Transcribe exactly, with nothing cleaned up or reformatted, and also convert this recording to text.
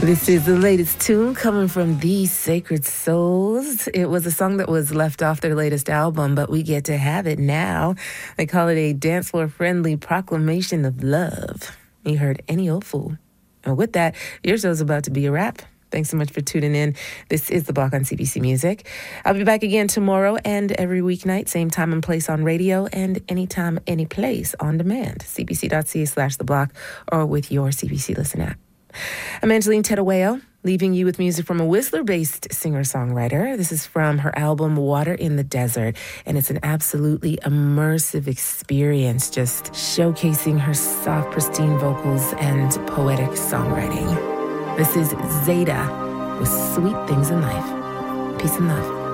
This is the latest tune coming from The Sacred Souls. It was a song that was left off their latest album, but we get to have it now. They call it a dance floor friendly proclamation of love. You heard Any Old Fool. And with that, your show's about to be a wrap. Thanks so much for tuning in. This is The Block on C B C Music. I'll be back again tomorrow and every weeknight, same time and place on radio, and anytime, any place on demand. cbc.ca slash The Block or with your C B C Listen app. I'm Angeline Tedawayo, leaving you with music from a Whistler-based singer-songwriter. This is from her album Water in the Desert, and it's an absolutely immersive experience, just showcasing her soft, pristine vocals and poetic songwriting. This is Zeta with Sweet Things in Life. Peace and love.